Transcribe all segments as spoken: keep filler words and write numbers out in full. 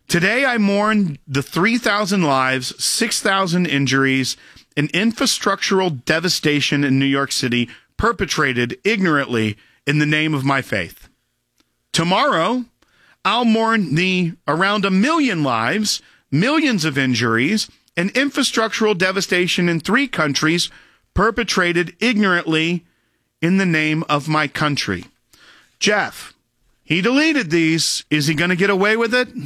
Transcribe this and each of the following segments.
Today, I mourn the three thousand lives, six thousand injuries, and infrastructural devastation in New York City perpetrated ignorantly in the name of my faith. Tomorrow, I'll mourn the around a million lives, millions of injuries, and infrastructural devastation in three countries perpetrated ignorantly in the name of my country. Jeff, he deleted these. Is he going to get away with it?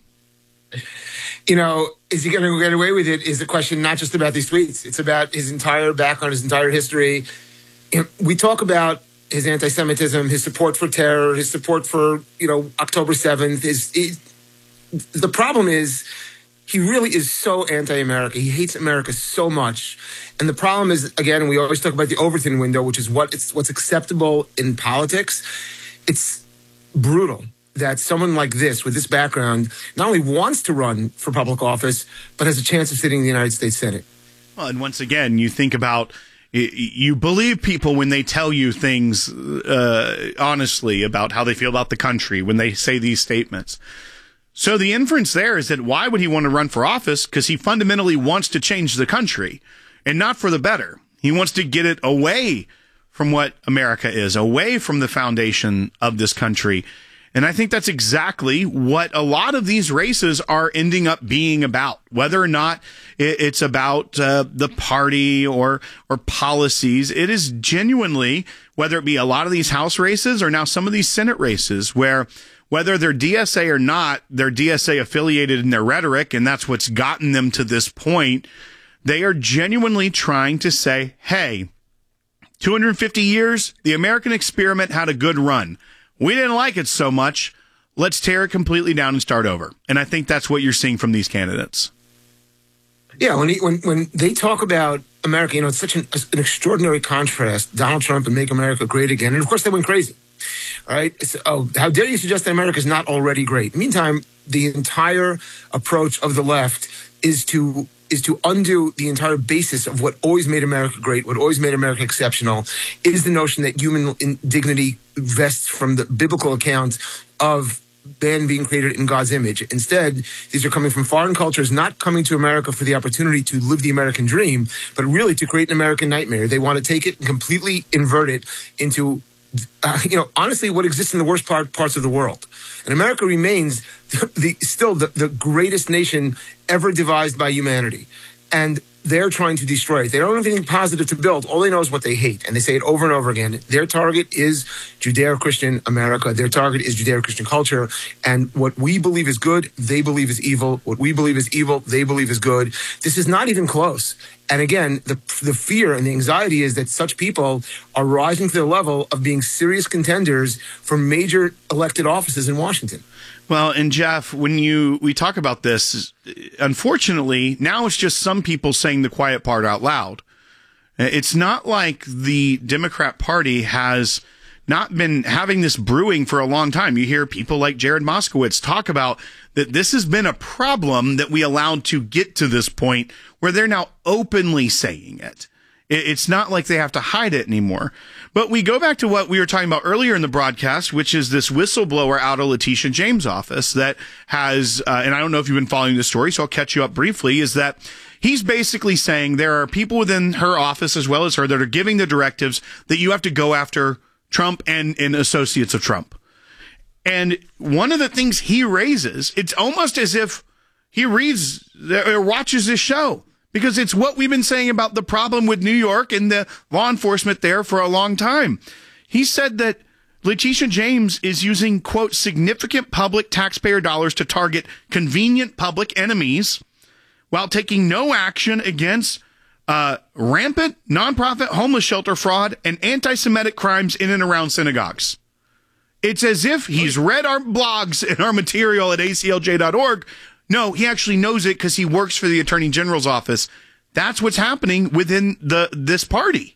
You know, is he going to get away with it is a question not just about these tweets. It's about his entire background, his entire history. You know, we talk about his anti-Semitism, his support for terror, his support for, you know, October seventh. His, he, the problem is he really is so anti-America. He hates America so much. And the problem is, again, we always talk about the Overton window, which is what it's what's acceptable in politics. It's brutal that someone like this, with this background, not only wants to run for public office, but has a chance of sitting in the United States Senate. Well, and once again, you think about, you believe people when they tell you things uh, honestly about how they feel about the country, when they say these statements. So the inference there is that why would he want to run for office? Because he fundamentally wants to change the country, and not for the better. He wants to get it away from what America is, away from the foundation of this country. And I think that's exactly what a lot of these races are ending up being about, whether or not it's about uh, the party or or policies. It is genuinely, whether it be a lot of these House races or now some of these Senate races, where whether they're D S A or not, they're D S A affiliated in their rhetoric, and that's what's gotten them to this point. They are genuinely trying to say, hey, two hundred fifty years, the American experiment had a good run. We didn't like it so much. Let's tear it completely down and start over. And I think that's what you're seeing from these candidates. Yeah, when he, when when they talk about America, you know, it's such an, an extraordinary contrast, Donald Trump and Make America Great Again. And, of course, they went crazy. All right? It's, oh, how dare you suggest that America is not already great? Meantime, the entire approach of the left is to is to undo the entire basis of what always made America great, what always made America exceptional, is the notion that human dignity vests from the biblical account of man being created in God's image. Instead, these are coming from foreign cultures, not coming to America for the opportunity to live the American dream, but really to create an American nightmare. They want to take it and completely invert it into, uh, you know, honestly, what exists in the worst part, parts of the world. And America remains the, the still the, the greatest nation ever devised by humanity. And they're trying to destroy it. They don't have anything positive to build. All they know is what they hate. And they say it over and over again. Their target is Judeo-Christian America. Their target is Judeo-Christian culture. And what we believe is good, they believe is evil. What we believe is evil, they believe is good. This is not even close. And again, the the fear and the anxiety is that such people are rising to the level of being serious contenders for major elected offices in Washington. Well, and Jeff, when you we talk about this, unfortunately, now it's just some people saying the quiet part out loud. It's not like the Democrat Party has not been having this brewing for a long time. You hear people like Jared Moskowitz talk about that this has been a problem that we allowed to get to this point where they're now openly saying it. It's not like they have to hide it anymore. But we go back to what we were talking about earlier in the broadcast, which is this whistleblower out of Letitia James' office that has, uh, and I don't know if you've been following the story, so I'll catch you up briefly, is that he's basically saying there are people within her office as well as her that are giving the directives that you have to go after Trump and, and associates of Trump. And one of the things he raises, it's almost as if he reads or watches this show. Because it's what we've been saying about the problem with New York and the law enforcement there for a long time. He said that Letitia James is using, quote, significant public taxpayer dollars to target convenient public enemies while taking no action against uh, rampant nonprofit homeless shelter fraud and anti-Semitic crimes in and around synagogues. It's as if he's read our blogs and our material at A C L J dot org. No, he actually knows it because he works for the Attorney General's office. That's what's happening within the this party.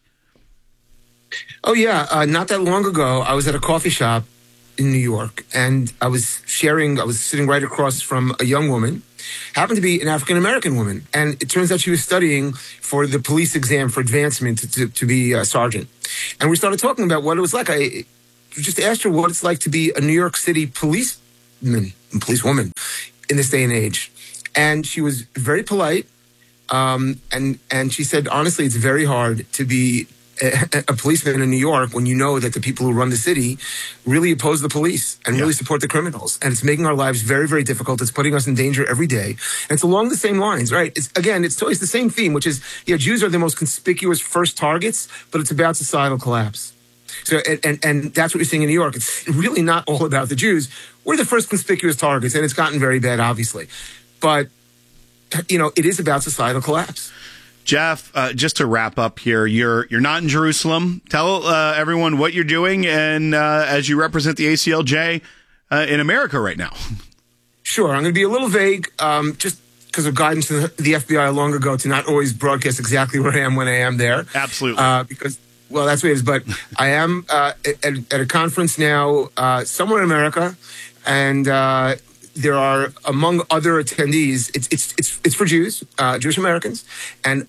Oh, yeah. Uh, not that long ago, I was at a coffee shop in New York, and I was sharing, I was sitting right across from a young woman, happened to be an African-American woman. And it turns out she was studying for the police exam for advancement to, to, to be a sergeant. And we started talking about what it was like. I just asked her what it's like to be a New York City policeman, policewoman in this day and age. And she was very polite. Um, and, and she said, honestly, it's very hard to be a, a policeman in New York when you know that the people who run the city really oppose the police and yeah. really support the criminals. And it's making our lives very, very difficult. It's putting us in danger every day. And it's along the same lines, right? It's, again, it's always the same theme, which is, yeah, Jews are the most conspicuous first targets, but it's about societal collapse. So, and, and, and that's what you're seeing in New York. It's really not all about the Jews. We're the first conspicuous targets, and it's gotten very bad, obviously. But, you know, it is about societal collapse. Jeff, uh, just to wrap up here, you're you're not in Jerusalem. Tell uh, everyone what you're doing, and uh, as you represent the A C L J uh, in America right now. Sure, I'm going to be a little vague, um, just because of guidance from the F B I long ago to not always broadcast exactly where I am when I am there. Absolutely, uh, because well, that's what it is. But I am uh, at, at a conference now uh, somewhere in America, and. Uh, There are, among other attendees, it's it's it's it's for Jews, uh, Jewish Americans, and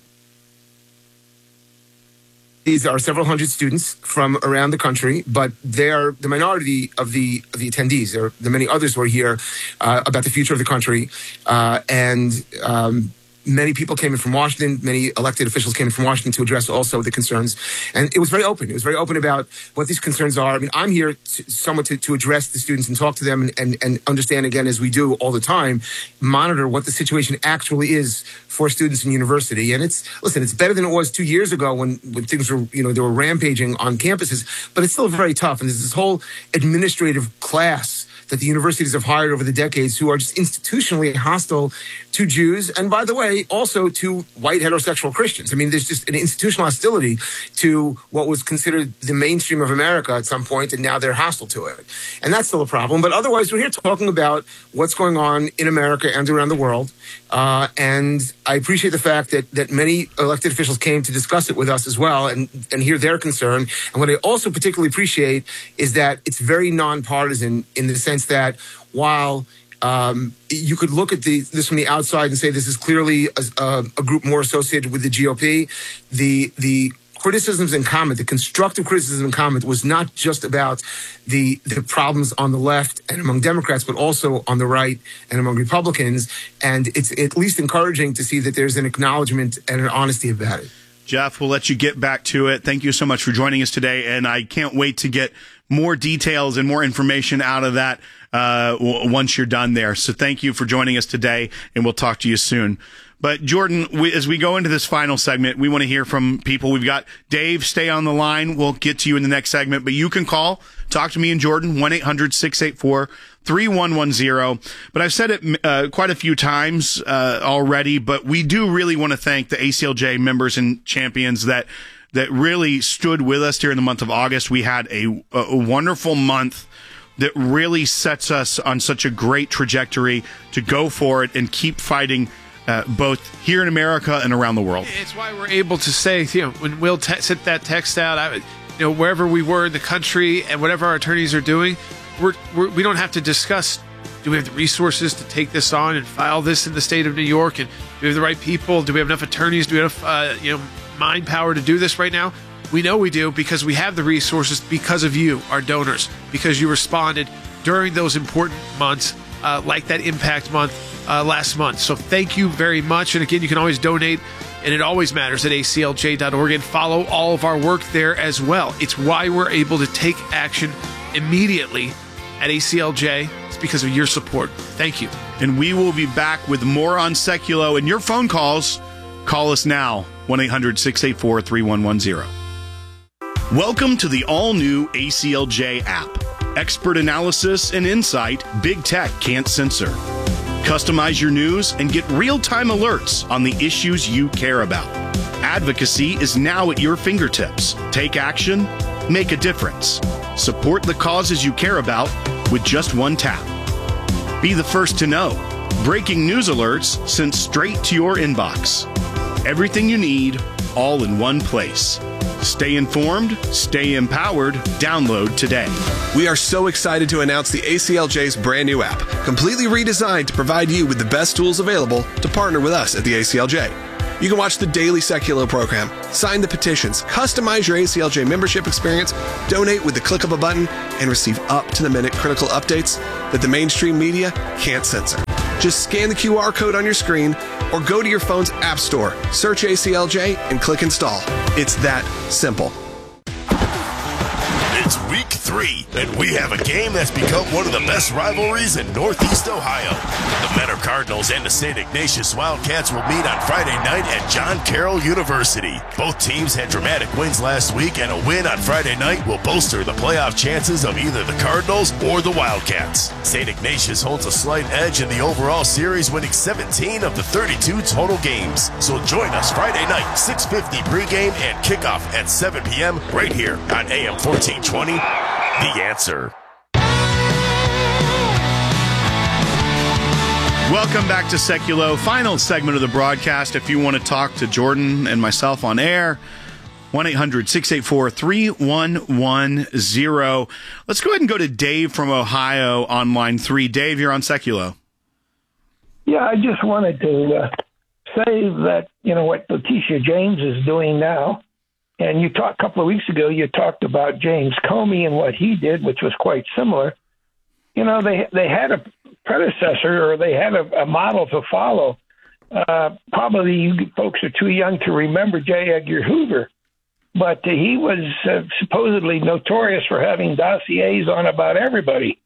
these are several hundred students from around the country. But they are the minority of the of the attendees. There are the many others who are here uh, about the future of the country, uh, and. Um, Many people came in from Washington. Many elected officials came in from Washington to address also the concerns. And it was very open. It was very open about what these concerns are. I mean, I'm here to, somewhat to, to address the students and talk to them and, and, and understand, again, as we do all the time, monitor what the situation actually is for students in university. And it's, listen, it's better than it was two years ago when, when things were, you know, they were rampaging on campuses, but it's still very tough. And there's this whole administrative class that the universities have hired over the decades who are just institutionally hostile to Jews. And by the way, also to white heterosexual Christians. I mean, there's just an institutional hostility to what was considered the mainstream of America at some point, and now they're hostile to it. And that's still a problem. But otherwise, we're here talking about what's going on in America and around the world. Uh, and I appreciate the fact that that many elected officials came to discuss it with us as well and, and hear their concern. And what I also particularly appreciate is that it's very nonpartisan in the sense that while um, you could look at the, this from the outside and say this is clearly a, a, a group more associated with the G O P, the the criticisms and comment, the constructive criticism and comment was not just about the the problems on the left and among Democrats, but also on the right and among Republicans. And it's at least encouraging to see that there's an acknowledgement and an honesty about it. Jeff, we'll let you get back to it. Thank you so much for joining us today. And I can't wait to get more details and more information out of that uh, w- once you're done there. So thank you for joining us today, and we'll talk to you soon. But Jordan, we, as we go into this final segment, we want to hear from people. We've got Dave, stay on the line. We'll get to you in the next segment, but you can call, talk to me and Jordan, one eight hundred six eight four three one one zero. But I've said it uh, quite a few times uh, already, but we do really want to thank the A C L J members and champions that that really stood with us during the month of August. We had a, a wonderful month that really sets us on such a great trajectory to go for it and keep fighting Uh, both here in America and around the world. It's why we're able to say, you know, when Will te- sent that text out, I, you know, wherever we were in the country and whatever our attorneys are doing, we're, we're, we don't have to discuss, do we have the resources to take this on and file this in the state of New York? And do we have the right people? Do we have enough attorneys? Do we have, uh, you know, mind power to do this right now? We know we do because we have the resources because of you, our donors, because you responded during those important months, uh, like that Impact Month uh, last month. So thank you very much. And again, you can always donate, and it always matters at A C L J dot org, and follow all of our work there as well. It's why we're able to take action immediately at A C L J. It's because of your support. Thank you. And we will be back with more on Seculo and your phone calls. Call us now, one eight hundred six eight four three one one zero. Welcome to the all-new A C L J app. Expert analysis and insight big tech can't censor. Customize your news and get real-time alerts on the issues you care about. Advocacy is now at your fingertips. Take action, make a difference. Support the causes you care about with just one tap. Be the first to know. Breaking news alerts sent straight to your inbox. Everything you need, all in one place. Stay informed, stay empowered. Download today. We are so excited to announce the A C L J's brand new app, completely redesigned to provide you with the best tools available to partner with us at the A C L J. You can watch the daily Seculo program, sign the petitions, customize your A C L J membership experience, donate with the click of a button, and receive up-to-the-minute critical updates that the mainstream media can't censor. Just scan the Q R code on your screen or go to your phone's app store, search A C L J, and click install. It's that simple. It's week three, and we have a game that's become one of the best rivalries in Northeast Ohio. The Mentor Cardinals and the Saint Ignatius Wildcats will meet on Friday night at John Carroll University. Both teams had dramatic wins last week, and a win on Friday night will bolster the playoff chances of either the Cardinals or the Wildcats. Saint Ignatius holds a slight edge in the overall series, winning seventeen of the thirty-two total games. So join us Friday night, six fifty pregame and kickoff at seven p.m. right here on A M fourteen twenty. The Answer. Welcome back to Seculo, final segment of the broadcast. If you want to talk to Jordan and myself on air, one eight hundred six eight four three one one zero. Let's go ahead and go to Dave from Ohio on line three. Dave, you're on Seculo. Yeah, I just wanted to uh, say that, you know, what Letitia James is doing now. And you talked a couple of weeks ago, you talked about James Comey and what he did, which was quite similar. You know, they they had a predecessor, or they had a, a model to follow. Uh, probably you folks are too young to remember J. Edgar Hoover, but uh, he was uh, supposedly notorious for having dossiers on about everybody.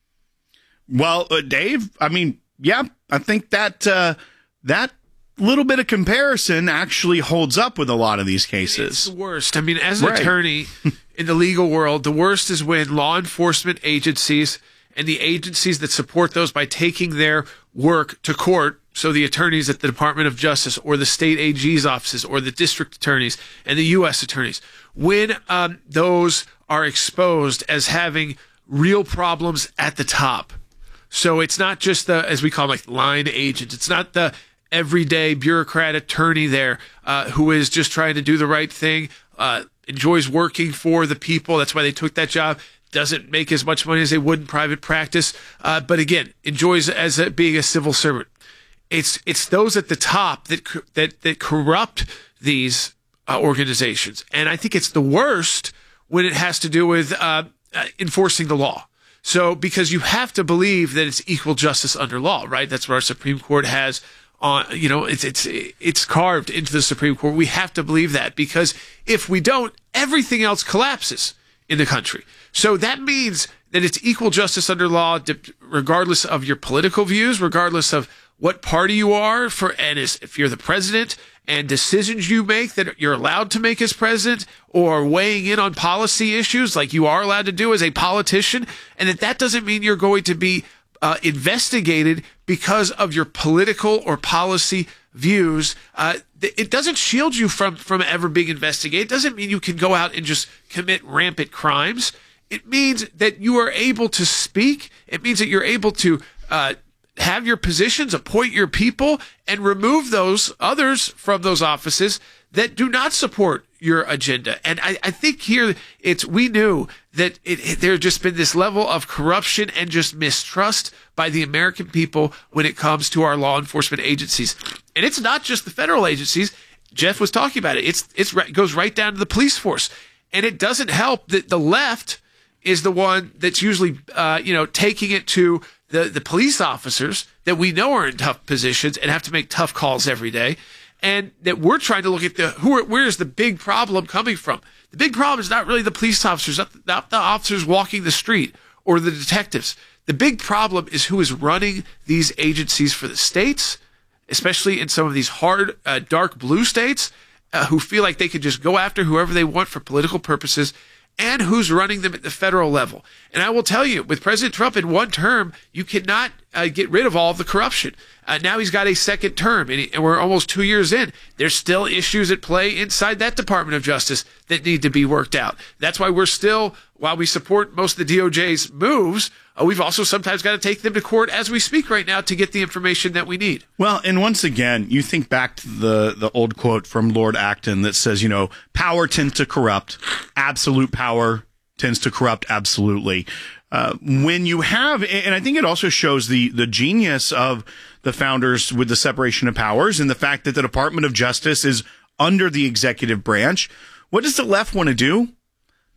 Well, uh, Dave, I mean, yeah, I think that uh, that little bit of comparison actually holds up with a lot of these cases. It's the worst. I mean, as an Right. attorney in the legal world, the worst is when law enforcement agencies and the agencies that support those by taking their work to court, so the attorneys at the Department of Justice or the state A G's offices or the district attorneys and the U S attorneys, when um, those are exposed as having real problems at the top. So it's not just the, as we call them, like line agents. It's not the everyday bureaucrat attorney there uh, who is just trying to do the right thing, uh, enjoys working for the people. That's why they took that job. Doesn't make as much money as they would in private practice, uh, but again, enjoys as a, being a civil servant. It's it's those at the top that that that corrupt these uh, organizations, and I think it's the worst when it has to do with uh, uh, enforcing the law. So, because you have to believe that it's equal justice under law, right? That's what our Supreme Court has. On, you know, it's it's it's carved into the Supreme Court. We have to believe that, because if we don't, everything else collapses in the country. So that means that it's equal justice under law, regardless of your political views, regardless of what party you are, for, and if you're the president, and decisions you make that you're allowed to make as president, or weighing in on policy issues like you are allowed to do as a politician, and that that doesn't mean you're going to be uh, investigated because of your political or policy views. Uh, it doesn't shield you from, from ever being investigated. It doesn't mean you can go out and just commit rampant crimes. It means that you are able to speak. It means that you're able to uh, have your positions, appoint your people, and remove those others from those offices that do not support your agenda. And I, I think here it's, we knew that it, it, there had just been this level of corruption and just mistrust by the American people when it comes to our law enforcement agencies. And it's not just the federal agencies. Jeff was talking about it. It's, it's, it goes right down to the police force. And it doesn't help that the left is the one that's usually, uh, you know, taking it to the, the police officers that we know are in tough positions and have to make tough calls every day. And that we're trying to look at the, who are, where is the big problem coming from? The big problem is not really the police officers, not the, not the officers walking the street or the detectives. The big problem is who is running these agencies for the states, especially in some of these hard, uh, dark blue states, uh, who feel like they can just go after whoever they want for political purposes, and who's running them at the federal level. And I will tell you, with President Trump in one term, you cannot uh, get rid of all of the corruption. Uh, now he's got a second term, and, he, and we're almost two years in. There's still issues at play inside that Department of Justice that need to be worked out. That's why we're still, while we support most of the D O J's moves, uh, we've also sometimes got to take them to court as we speak right now to get the information that we need. Well, and once again, you think back to the, the old quote from Lord Acton that says, you know, power tends to corrupt. Absolute power tends to corrupt absolutely. Uh, when you have, and I think it also shows the, the genius of the founders with the separation of powers and the fact that the Department of Justice is under the executive branch. What does the left want to do?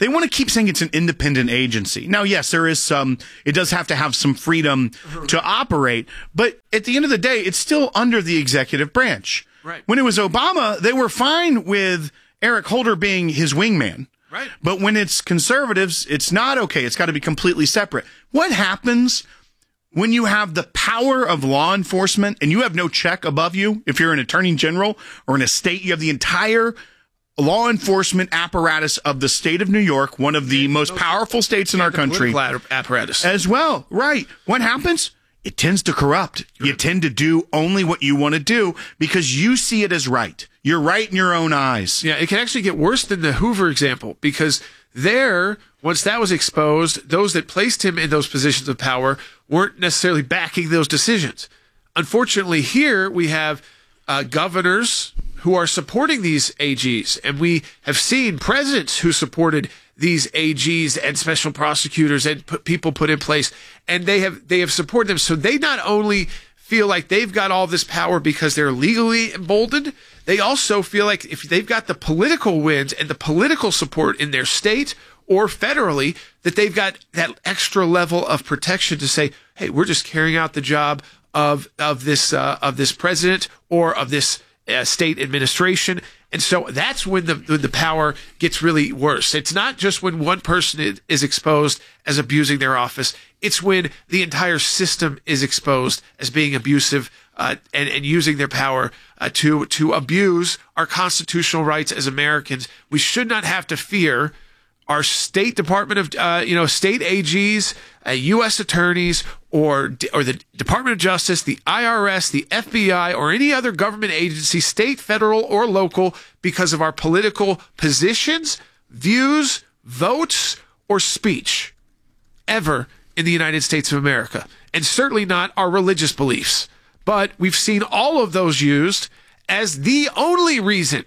they want to keep saying it's an independent agency. Now, yes, there is some, it does have to have some freedom to operate, but at the end of the day, it's still under the executive branch. Right. When it was Obama, they were fine with Eric Holder being his wingman. Right. But when it's conservatives, it's not okay. It's got to be completely separate. What happens when you have the power of law enforcement and you have no check above you? If you're an attorney general or in a state, you have the entire law enforcement apparatus of the state of New York, one of the most powerful states in our country. Political apparatus. As well. Right. What happens? It tends to corrupt. You tend to do only what you want to do because you see it as right. You're right in your own eyes. Yeah, it can actually get worse than the Hoover example because there, once that was exposed, those that placed him in those positions of power weren't necessarily backing those decisions. Unfortunately, here we have uh, governors who are supporting these A Gs, and we have seen presidents who supported these A Gs and special prosecutors and put, people put in place, and they have they have supported them. So they not only feel like they've got all this power because they're legally emboldened, they also feel like if they've got the political wins and the political support in their state or federally, that they've got that extra level of protection to say, hey, we're just carrying out the job of of this uh, of this president or of this uh, state administration. And so that's when the when the power gets really worse. It's not just when one person is exposed as abusing their office. It's when the entire system is exposed as being abusive uh, and, and using their power uh, to to abuse our constitutional rights as Americans. We should not have to fear our State Department of, uh, you know, state A Gs, uh, U S attorneys, or or the Department of Justice, the I R S, the F B I, or any other government agency, state, federal, or local, because of our political positions, views, votes, or speech, ever in the United States of America. And certainly not our religious beliefs. But we've seen all of those used as the only reason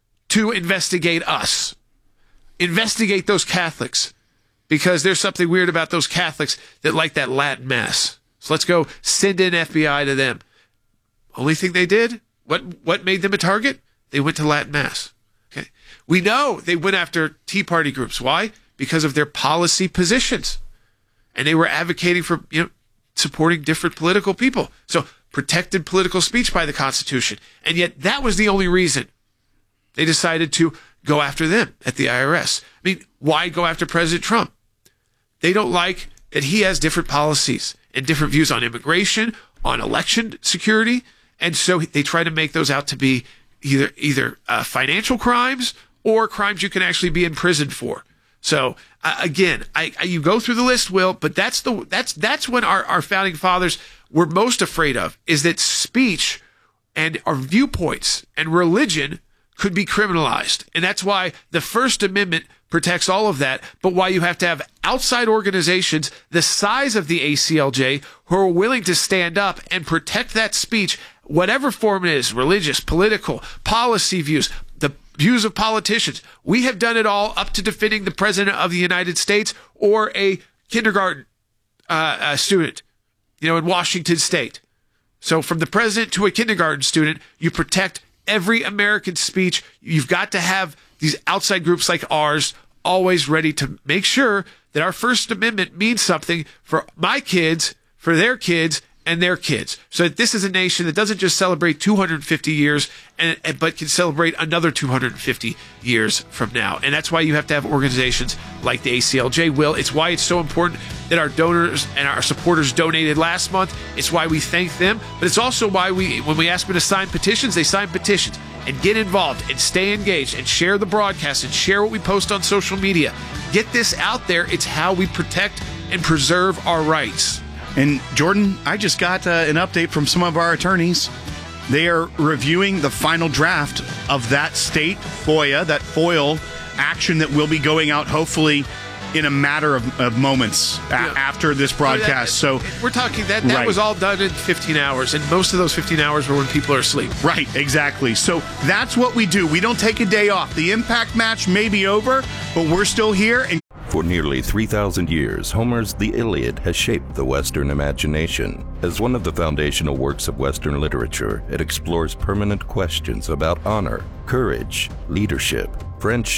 to investigate us. Investigate those Catholics, because there's something weird about those Catholics that like that Latin Mass. So let's go send in F B I to them. Only thing they did, what what made them a target? They went to Latin Mass. Okay, we know they went after Tea Party groups. Why? Because of their policy positions, and they were advocating for, you know, supporting different political people. So protected political speech by the Constitution, and yet that was the only reason they decided to go after them at the I R S. I mean, why go after President Trump? They don't like that he has different policies and different views on immigration, on election security, and so they try to make those out to be either either uh, financial crimes or crimes you can actually be in prison for. So uh, again, I, I you go through the list, Will, but that's the that's that's when our, our founding fathers were most afraid of, is that speech and our viewpoints and religion could be criminalized. And that's why the First Amendment protects all of that, but why you have to have outside organizations the size of the A C L J who are willing to stand up and protect that speech, whatever form it is, religious, political, policy views, the views of politicians. We have done it all up to defending the President of the United States or a kindergarten uh, uh, student, you know, in Washington State. So from the president to a kindergarten student, you protect every American speech. You've got to have these outside groups like ours always ready to make sure that our First Amendment means something for my kids, for their kids, and their kids. So that this is a nation that doesn't just celebrate two hundred fifty years, and, and but can celebrate another two hundred fifty years from now. And that's why you have to have organizations like the A C L J. Will, it's why it's so important that our donors and our supporters donated last month. It's why we thank them, but it's also why we, when we ask them to sign petitions, they sign petitions. And get involved and stay engaged and share the broadcast and share what we post on social media. Get this out there. It's how we protect and preserve our rights. And Jordan, I just got uh, an update from some of our attorneys. They are reviewing the final draft of that state FOIA, that FOIL action that will be going out hopefully in a matter of, of moments a- Yeah. after this broadcast. So we're talking that that Right. was all done in fifteen hours, and most of those fifteen hours were when people are asleep. Right, exactly. So that's what we do. We don't take a day off. The impact match may be over, but we're still here. And For nearly three thousand years, Homer's The Iliad has shaped the Western imagination. As one of the foundational works of Western literature, it explores permanent questions about honor, courage, leadership, friendship,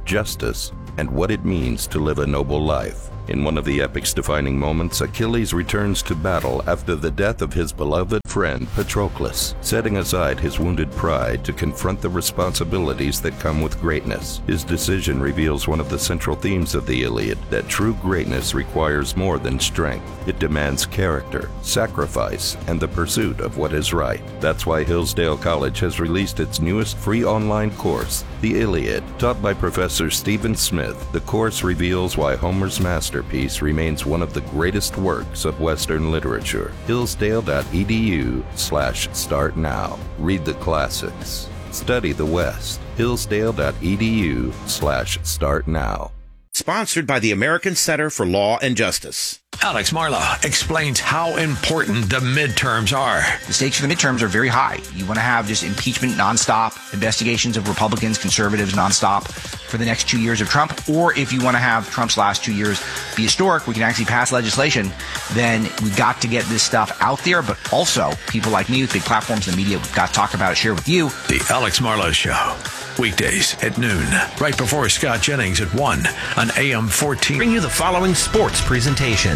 justice, and what it means to live a noble life. In one of the epic's defining moments, Achilles returns to battle after the death of his beloved friend Patroclus, setting aside his wounded pride to confront the responsibilities that come with greatness. His decision reveals one of the central themes of the Iliad, that true greatness requires more than strength. It demands character, sacrifice, and the pursuit of what is right. That's why Hillsdale College has released its newest free online course, The Iliad. Taught by Professor Stephen Smith, the course reveals why Homer's masterpiece remains one of the greatest works of Western literature. Hillsdale.edu slash start now. Read the classics. Study the West. Hillsdale.edu slash start now. Sponsored by the American Center for Law and Justice. Alex Marlow explains how important the midterms are. The stakes for the midterms are very high. You want to have just impeachment nonstop, investigations of Republicans, conservatives nonstop for the next two years of Trump. Or if you want to have Trump's last two years be historic, we can actually pass legislation, then we've got to get this stuff out there. But also, people like me with big platforms in the media, we've got to talk about it, share with you. The Alex Marlow Show. Weekdays at noon, right before Scott Jennings at one on A M fourteen. Bring you the following sports presentation.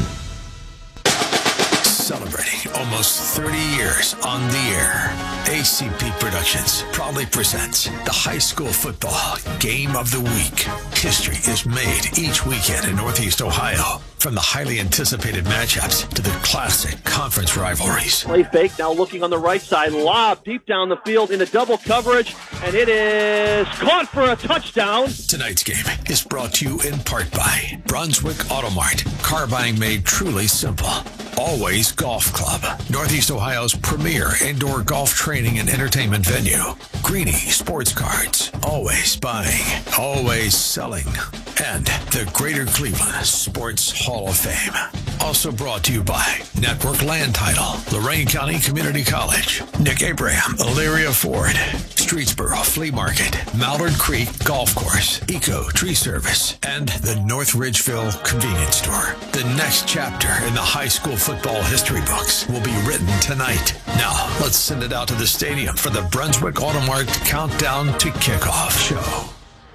Celebrating almost thirty years on the air, A C P Productions proudly presents the High School Football Game of the Week. History is made each weekend in Northeast Ohio. From the highly anticipated matchups to the classic conference rivalries. Play fake, now looking on the right side. Lob deep down the field into double coverage, and it is caught for a touchdown. Tonight's game is brought to you in part by Brunswick Automart. Car buying made truly simple. Always Golf Club, Northeast Ohio's premier indoor golf training and entertainment venue. Greeny Sports Cards, always buying, always selling. And the Greater Cleveland Sports Hall of Fame. Also brought to you by Network Land Title, Lorain County Community College, Nick Abraham, Elyria Ford, Streetsboro Flea Market, Mallard Creek Golf Course, Eco Tree Service, and the North Ridgeville Convenience Store. The next chapter in the high school football history books will be written tonight. Now, let's send it out to the stadium for the Brunswick Automart Countdown to Kickoff show.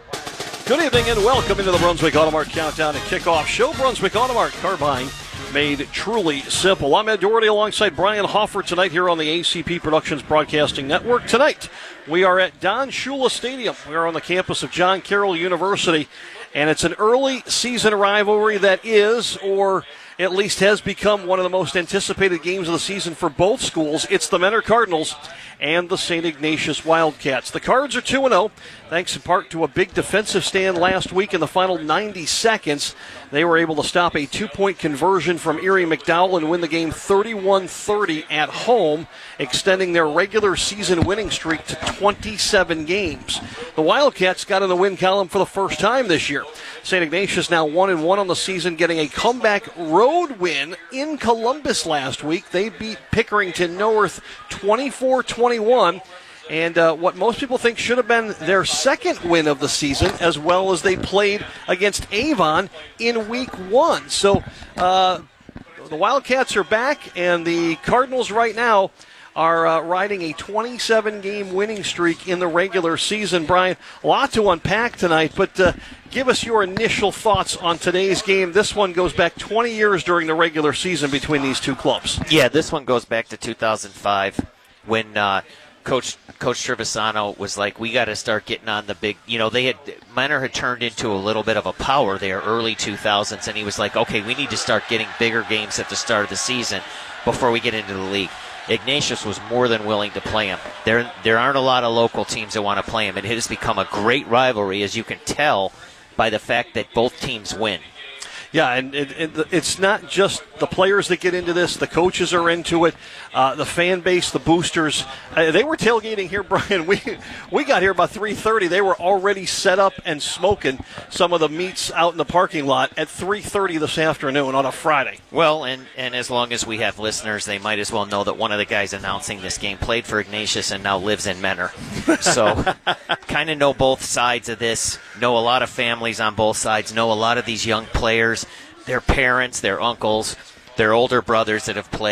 Good evening and welcome into the Brunswick Automart Countdown and Kickoff Show. Brunswick Automart, car buying made truly simple. I'm Ed Doherty alongside Brian Hoffer tonight here on the A C P Productions Broadcasting Network. Tonight, we are at Don Shula Stadium. We are on the campus of John Carroll University, and it's an early season rivalry that is, or at least has become, one of the most anticipated games of the season for both schools. It's the Mentor Cardinals and the Saint Ignatius Wildcats. The Cards are two and oh, thanks in part to a big defensive stand last week in the final ninety seconds. They were able to stop a two-point conversion from Erie McDowell and win the game thirty-one thirty at home, extending their regular season winning streak to twenty-seven games. The Wildcats got in the win column for the first time this year. Saint Ignatius now one and one on the season, getting a comeback road win in Columbus last week. They beat Pickerington North twenty-four twenty-one. And uh, what most people think should have been their second win of the season, as well as they played against Avon in week one. So uh, the Wildcats are back, and the Cardinals right now are uh, riding a twenty-seven game winning streak in the regular season. Brian, a lot to unpack tonight, but uh, give us your initial thoughts on today's game. This one goes back twenty years during the regular season between these two clubs. Yeah, this one goes back to two thousand five when uh, Coach Coach Trevisano was like, we got to start getting on the big, you know, they had, Mentor had turned into a little bit of a power there early two thousands, and he was like, okay, we need to start getting bigger games at the start of the season before we get into the league. Ignatius was more than willing to play him. There, there aren't a lot of local teams that want to play him. It has become a great rivalry, as you can tell by the fact that both teams win. Yeah, and it, it, it's not just the players that get into this. The coaches are into it. Uh, the fan base, the boosters. Uh, they were tailgating here, Brian. We we got here about three thirty. They were already set up and smoking some of the meats out in the parking lot at three thirty this afternoon on a Friday. Well, and, and as long as we have listeners, they might as well know that one of the guys announcing this game played for Ignatius and now lives in Mentor. So kind of know both sides of this, know a lot of families on both sides, know a lot of these young players, their parents, their uncles, their older brothers that have played.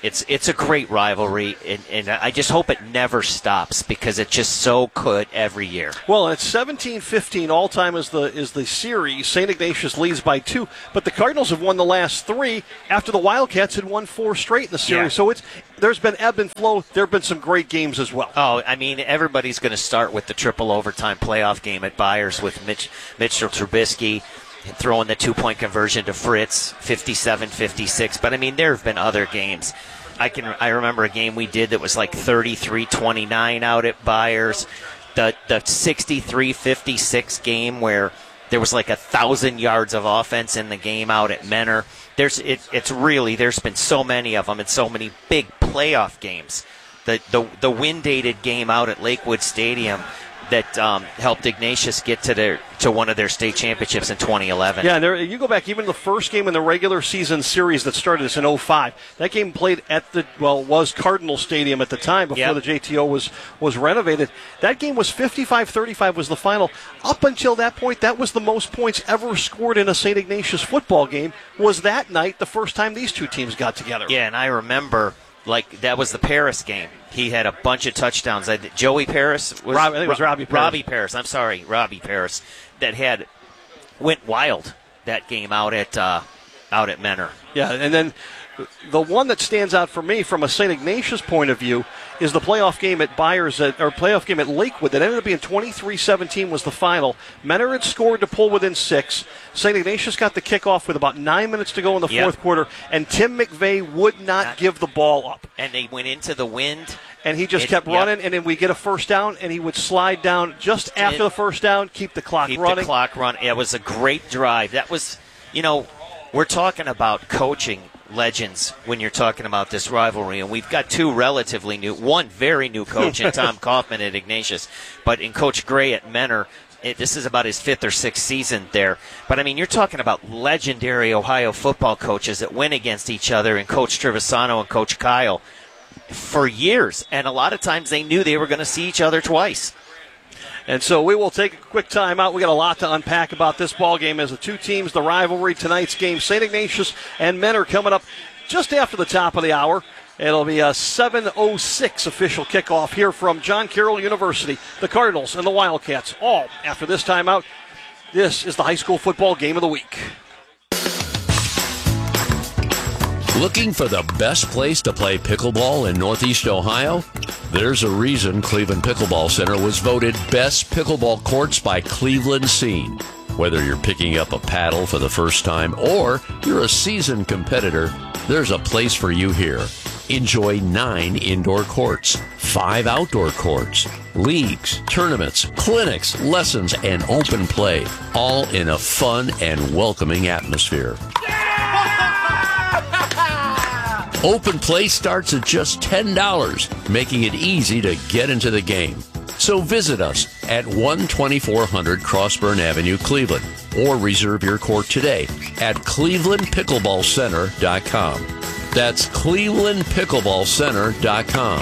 It's it's a great rivalry, and, and I just hope it never stops because it just so could every year. Well, it's seventeen fifteen all-time is the is the series. Saint Ignatius leads by two, but the Cardinals have won the last three after the Wildcats had won four straight in the series. Yeah. So it's there's been ebb and flow. There have been some great games as well. Oh, I mean, everybody's going to start with the triple overtime playoff game at Byers with Mitch, Mitchell Trubisky throwing the two-point conversion to Fritz, fifty-seven fifty-six. But, I mean, there have been other games. I can I remember a game we did that was like thirty-three twenty-nine out at Byers. The the sixty-three fifty-six game where there was like a thousand yards of offense in the game out at Menor. There's it, it's really there's been so many of them and so many big playoff games. The the the wind-dated game out at Lakewood Stadium that um, helped Ignatius get to their to one of their state championships in twenty eleven. Yeah, there, you go back even the first game in the regular season series that started this in oh five. That game played at the well was Cardinal Stadium at the time before yep. the J T O was was renovated. That game was fifty-five thirty-five was the final. Up until that point, that was the most points ever scored in a Saint Ignatius football game. Was that night the first time these two teams got together? Yeah, and I remember like that was the Paris game. He had a bunch of touchdowns. I, Joey Paris was Rob, I think it was Robbie Paris. Robbie Paris. I'm sorry, Robbie Paris. That had went wild that game out at uh, out at Menor. Yeah, and then the one that stands out for me from a Saint Ignatius point of view is the playoff game at Byers, at, or playoff game at Lakewood that ended up being twenty-three seventeen was the final. Menor had scored to pull within six. Saint Ignatius got the kickoff with about nine minutes to go in the yep. fourth quarter, and Tim McVeigh would not, not give the ball up. And they went into the wind. And he just it, kept running, yep. and then we get a first down, and he would slide down just after it, the first down, keep the clock keep running. Keep the clock running. It was a great drive. That was, you know, we're talking about coaching legends when you're talking about this rivalry, and we've got two relatively new, one very new coach in Tom Kaufman at Ignatius, but in Coach Gray at Menor, it, this is about his fifth or sixth season there. But, I mean, you're talking about legendary Ohio football coaches that went against each other, and Coach Trevisano and Coach Kyle for years, and a lot of times they knew they were going to see each other twice. And so we will take a quick time out. We got a lot to unpack about this ball game as the two teams, the rivalry, tonight's game, Saint Ignatius and Menor coming up just after the top of the hour. It'll be a seven oh six official kickoff here from John Carroll University. The Cardinals and the Wildcats all after this timeout. This is the high school football game of the week. Looking for the best place to play pickleball in Northeast Ohio? There's a reason Cleveland Pickleball Center was voted Best Pickleball Courts by Cleveland Scene. Whether you're picking up a paddle for the first time or you're a seasoned competitor, there's a place for you here. Enjoy nine indoor courts, five outdoor courts, leagues, tournaments, clinics, lessons, and open play, all in a fun and welcoming atmosphere. Open play starts at just ten dollars, making it easy to get into the game. So visit us at one twenty-four hundred Crossburn Avenue, Cleveland, or reserve your court today at cleveland pickleball center dot com. That's cleveland pickleball center dot com.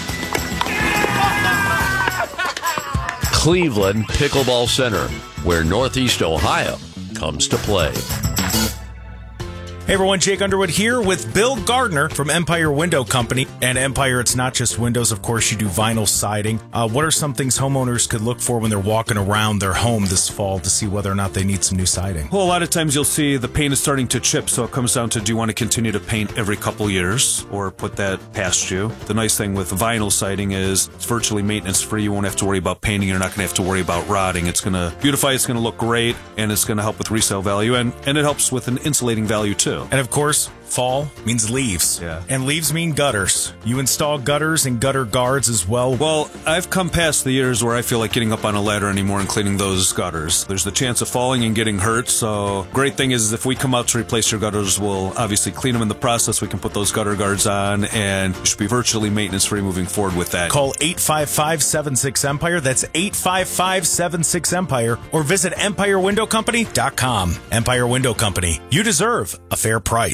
Cleveland Pickleball Center, where Northeast Ohio comes to play. Hey everyone, Jake Underwood here with Bill Gardner from Empire Window Company. And Empire, it's not just windows, of course, you do vinyl siding. Uh, what are some things homeowners could look for when they're walking around their home this fall to see whether or not they need some new siding? Well, a lot of times you'll see the paint is starting to chip, so it comes down to do you want to continue to paint every couple years or put that past you? The nice thing with vinyl siding is it's virtually maintenance free. You won't have to worry about painting. You're not going to have to worry about rotting. It's going to beautify, it's going to look great, and it's going to help with resale value, and, and it helps with an insulating value too. And of course, fall means leaves. Yeah. And leaves mean gutters. You install gutters and gutter guards as well. Well, I've come past the years where I feel like getting up on a ladder anymore and cleaning those gutters. There's the chance of falling and getting hurt, so great thing is if we come out to replace your gutters, we'll obviously clean them in the process. We can put those gutter guards on, and you should be virtually maintenance-free moving forward with that. Call eight five five, seven six, Empire. That's eight five five, seven six, Empire. Or visit empire window company dot com. Empire Window Company. You deserve a fair price.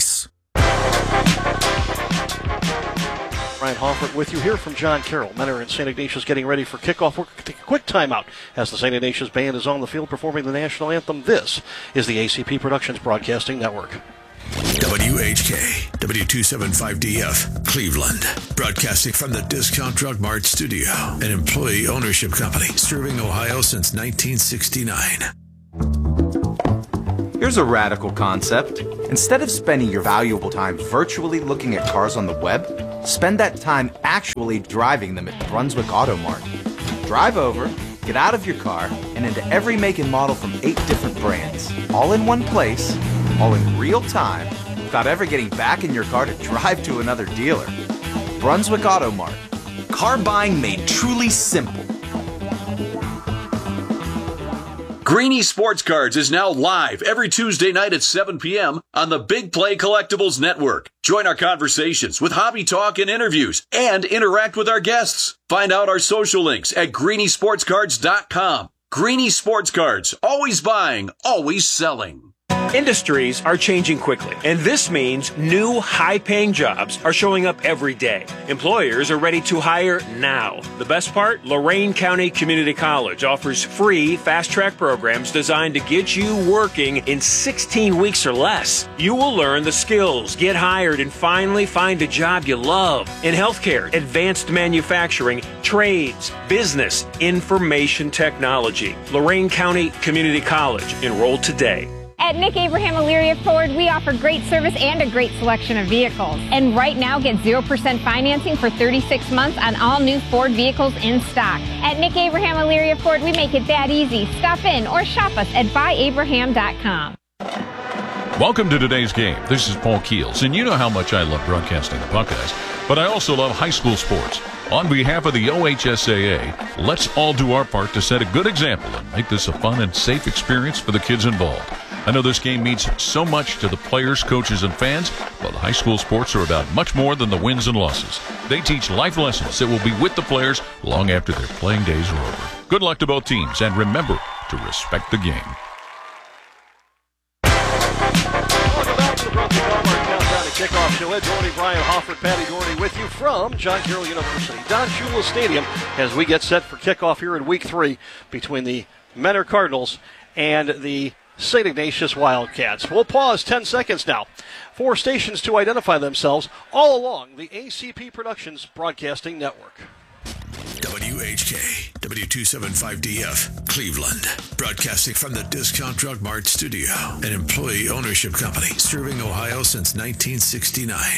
Ryan Hoffert with you here from John Carroll. Menor and Saint Ignatius getting ready for kickoff. We're going to take a quick timeout as the Saint Ignatius Band is on the field performing the national anthem. This is the A C P Productions Broadcasting Network. W H K, W two seventy-five D F, Cleveland. Broadcasting from the Discount Drug Mart studio, an employee ownership company serving Ohio since nineteen sixty-nine. Here's a radical concept. Instead of spending your valuable time virtually looking at cars on the web, spend that time actually driving them at Brunswick Auto Mart. Drive over, get out of your car, and into every make and model from eight different brands, all in one place, all in real time, without ever getting back in your car to drive to another dealer. Brunswick Auto Mart. Car buying made truly simple. Greeny Sports Cards is now live every Tuesday night at seven p.m. on the Big Play Collectibles Network. Join our conversations with hobby talk and interviews and interact with our guests. Find out our social links at greeny sports cards dot com. Greeny Sports Cards, always buying, always selling. Industries are changing quickly, and this means new high-paying jobs are showing up every day. Employers are ready to hire now. The best part? Lorain County Community College offers free fast-track programs designed to get you working in sixteen weeks or less. You will learn the skills, get hired, and finally find a job you love. In healthcare, advanced manufacturing, trades, business, information technology. Lorain County Community College. Enroll today. At Nick Abraham Elyria Ford, we offer great service and a great selection of vehicles. And right now, get zero percent financing for thirty-six months on all new Ford vehicles in stock. At Nick Abraham Elyria Ford, we make it that easy. Stop in or shop us at buy abraham dot com. Welcome to today's game. This is Paul Keels, and you know how much I love broadcasting the Buckeyes, but I also love high school sports. On behalf of the O H S A A, let's all do our part to set a good example and make this a fun and safe experience for the kids involved. I know this game means so much to the players, coaches, and fans, but high school sports are about much more than the wins and losses. They teach life lessons that will be with the players long after their playing days are over. Good luck to both teams, and remember to respect the game. Welcome back to the Brunswick Auto Countdown to Kickoff Show. Ed Doherty, Brian Hofford, Patty Doherty with you from John Carroll University, Don Shula Stadium, as we get set for kickoff here in week three between the Mentor Cardinals and the Saint Ignatius Wildcats. We'll pause ten seconds now for stations to identify themselves all along the A C P Productions Broadcasting Network. W H K, W two seventy-five D F, Cleveland. Broadcasting from the Discount Drug Mart studio, an employee ownership company serving Ohio since nineteen sixty-nine.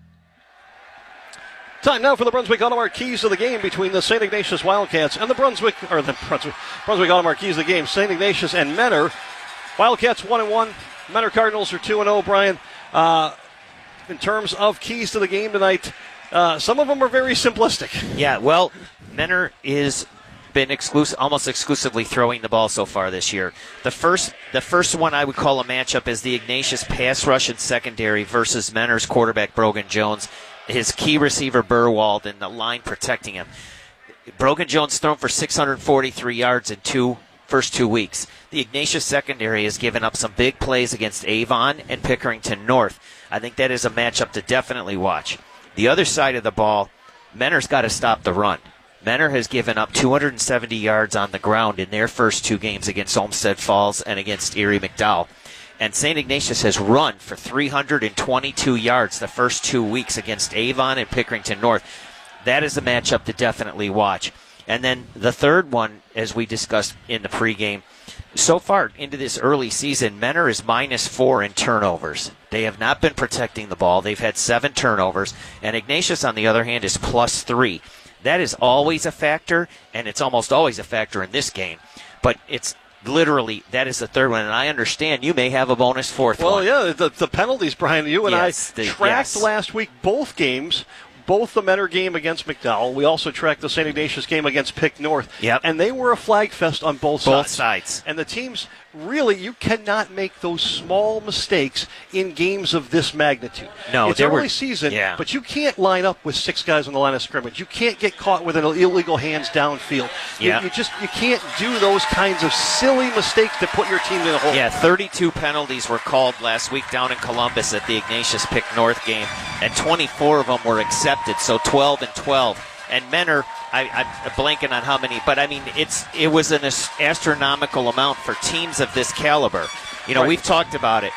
Time now for the Brunswick Auto Mart keys to the game between the Saint Ignatius Wildcats and the Brunswick, or the Brunswick, Brunswick Auto Mart keys to the game, Saint Ignatius and Mentor. Wildcats one and one. Mentor Cardinals are two and zero. Brian, uh, in terms of keys to the game tonight, uh, some of them are very simplistic. Yeah, well, Mentor is been exclusive, almost exclusively throwing the ball so far this year. The first, the first one I would call a matchup is the Ignatius pass rush and secondary versus Mentor's quarterback Brogan Jones, his key receiver Burwald, and the line protecting him. Brogan Jones thrown for six hundred forty-three yards in two. First two weeks. The Ignatius secondary has given up some big plays against Avon and Pickerington North. I think that is a matchup to definitely watch. The other side of the ball, Mentor's got to stop the run. Mentor has given up two hundred seventy yards on the ground in their first two games against Olmsted Falls and against Erie McDowell. And Saint Ignatius has run for three hundred twenty-two yards the first two weeks against Avon and Pickerington North. That is a matchup to definitely watch. And then the third one, as we discussed in the pregame, so far into this early season, Mentor is minus four in turnovers. They have not been protecting the ball. They've had seven turnovers. And Ignatius, on the other hand, is plus three. That is always a factor, and it's almost always a factor in this game. But it's literally, that is the third one. And I understand you may have a bonus fourth well, one. Well, yeah, the, the penalties, Brian, you and yes, I the, tracked yes. last week both games. Both the Mentor game against McDowell. We also tracked the Saint Ignatius game against Pick North. Yep. And they were a flag fest on both, both sides. sides. And the teams, really, you cannot make those small mistakes in games of this magnitude. No, it's there early were, season, yeah. but you can't line up with six guys on the line of scrimmage. You can't get caught with an illegal hands downfield. Yeah. You, you just you can't do those kinds of silly mistakes that put your team in a hole. Yeah, thirty-two penalties were called last week down in Columbus at the Ignatius Pick North game, and twenty-four of them were accepted, so twelve and twelve. And Mentor, I, I'm blanking on how many, but I mean, it's it was an astronomical amount for teams of this caliber. You know, right. We've talked about it.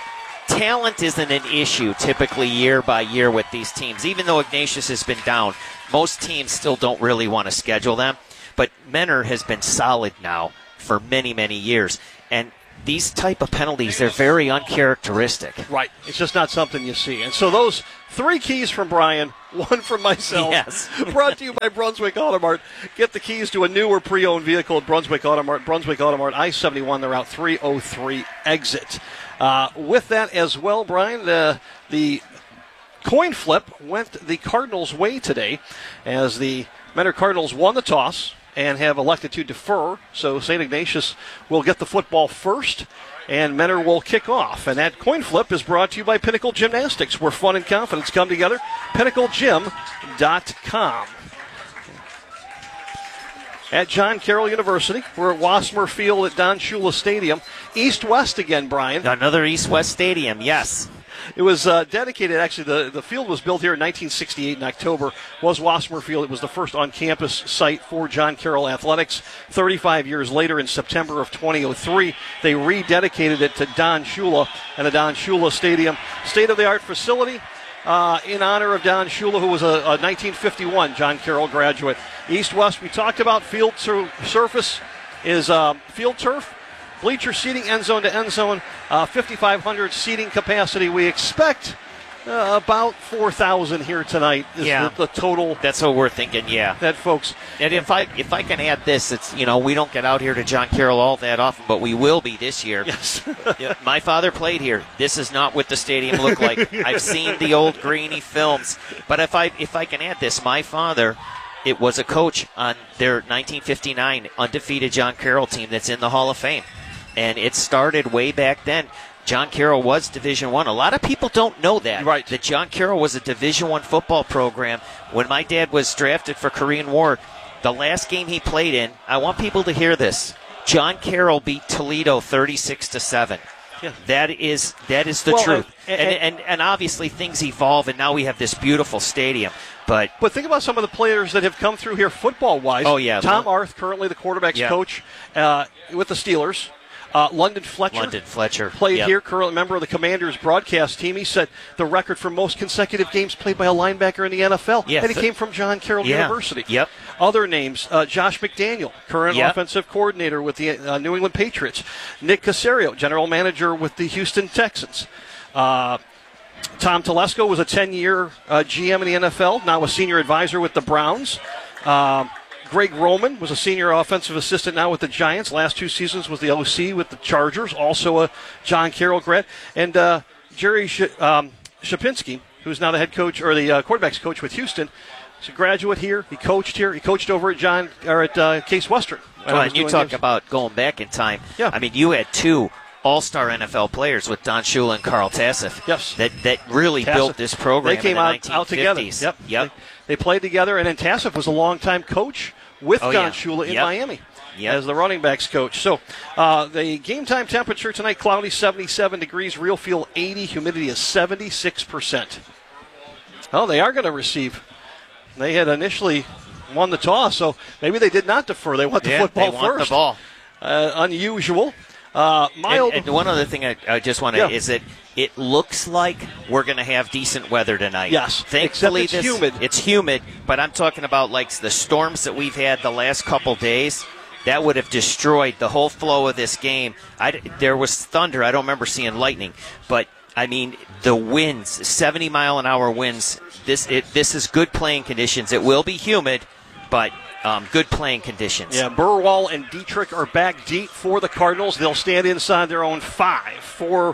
talent isn't an issue typically year by year with these teams. Even though Ignatius has been down, most teams still don't really want to schedule them. But Menor has been solid now for many, many years. And these type of penalties, they're very uncharacteristic. Right. It's just not something you see. And so those three keys from Brian, one from myself, yes. brought to you by Brunswick Automart. Get the keys to a new or pre-owned vehicle at Brunswick Automart. Brunswick Automart, I seventy-one, the Route three oh three exit. Uh, with that as well, Brian, the, the coin flip went the Cardinals' way today as the Menor Cardinals won the toss and have elected to defer. So Saint Ignatius will get the football first, and Menor will kick off. And that coin flip is brought to you by Pinnacle Gymnastics, where fun and confidence come together. pinnacle gym dot com. At John Carroll University, we're at Wasmer Field at Don Shula Stadium. East-West again, Brian. Another East-West Stadium, yes. It was uh, dedicated, actually, the, the field was built here in nineteen sixty-eight in October, was Wasmer Field. It was the first on-campus site for John Carroll Athletics. thirty-five years later, in September of two thousand three, they rededicated it to Don Shula and the Don Shula Stadium. State-of-the-art facility uh, in honor of Don Shula, who was a, a nineteen fifty-one John Carroll graduate. East-West, we talked about field sur- surface is uh, field turf. Bleacher seating, end zone to end zone, uh, fifty-five hundred seating capacity. We expect uh, about four thousand here tonight is yeah. the, the total. That's what we're thinking, yeah. That folks. And if I if I can add this, it's, you know, we don't get out here to John Carroll all that often, but we will be this year. Yes. Yeah, my father played here. This is not what the stadium looked like. I've seen the old Greeny films. But if I if I can add this, my father, it was a coach on their nineteen fifty-nine undefeated John Carroll team that's in the Hall of Fame. And it started way back then. John Carroll was Division One. A lot of people don't know that. Right. That John Carroll was a Division One football program. When my dad was drafted for Korean War, the last game he played in, I want people to hear this. John Carroll beat Toledo thirty-six to seven. Yeah. That is that is the well, truth. And And, and, and and obviously things evolve, and now we have this beautiful stadium. But but think about some of the players that have come through here football-wise. Oh, yeah. Tom Arth, currently the quarterback's yeah. coach uh, with the Steelers. Uh, London Fletcher. London Fletcher. Played yep. here, current member of the Commanders broadcast team. He set the record for most consecutive games played by a linebacker in the N F L. Yeah, and he th- came from John Carroll yeah. University. Yep. Other names, uh, Josh McDaniel, current yep. offensive coordinator with the uh, New England Patriots. Nick Caserio, general manager with the Houston Texans. Uh, Tom Telesco was a ten-year uh, G M in the N F L, now a senior advisor with the Browns. Um, Greg Roman was a senior offensive assistant now with the Giants. Last two seasons was the O C with the Chargers, also a John Carroll grad. And uh, Jerry Sh- um, Shapinski, who's now the head coach or the uh, quarterback's coach with Houston, is a graduate here. He coached here. He coached over at John or at uh, Case Western. Well, and you talk games. about going back in time. Yeah. I mean, you had two all-star N F L players with Don Shula and Carl Tassif. Yes. That that really Tassif. built this program. They came in the out, nineteen out together. fifties. Yep. Yep. They, they played together, and then Tassif was a longtime coach with oh, Don yeah. Shula in yep. Miami yep. as the running backs coach. So uh, the game time temperature tonight, cloudy, seventy-seven degrees. Real feel eighty. Humidity is seventy-six percent. Oh, they are going to receive. They had initially won the toss, so maybe they did not defer. They want the yeah, football they first. want the ball. Uh, unusual. Uh, mild. And, and one other thing I, I just want to yeah. is that it looks like we're going to have decent weather tonight. Yes, thankfully except it's this, humid. It's humid, but I'm talking about like the storms that we've had the last couple days. That would have destroyed the whole flow of this game. I, there was thunder. I don't remember seeing lightning, but I mean the winds, seventy mile an hour winds. This it, this is good playing conditions. It will be humid, but um, good playing conditions. Yeah, Burwell and Dietrich are back deep for the Cardinals. They'll stand inside their own five for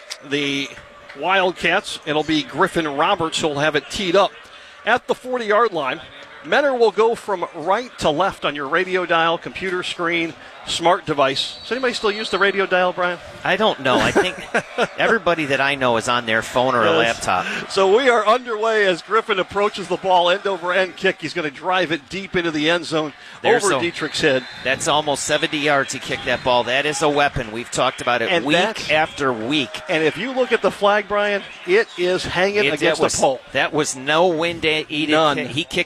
the Wildcats. It'll be Griffin Roberts who'll have it teed up at the forty-yard line. Menor will go from right to left on your radio dial, computer screen, smart device. Does anybody still use the radio dial, Brian? I don't know. I think everybody that I know is on their phone or a Yes. laptop. So we are underway as Griffin approaches the ball, end over end kick. He's going to drive it deep into the end zone There's over a- Dietrich's head. That's almost seventy yards he kicked that ball. That is a weapon. We've talked about it And that's- week after week. And if you look at the flag, Brian, it is hanging It- against that was, the pole. That was no wind eating. None. He kicked it seventy